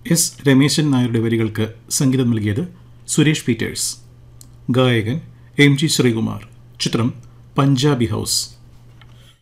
S Rameshan നായരുടെ വരികൾക്ക് സംഗീതം നൽകിയത് സുരേഷ് പീറ്റേഴ്സ്. ഗായകൻ എം ജി ശ്രീകുമാർ. ചിത്രം പഞ്ചാബി ഹൗസ്.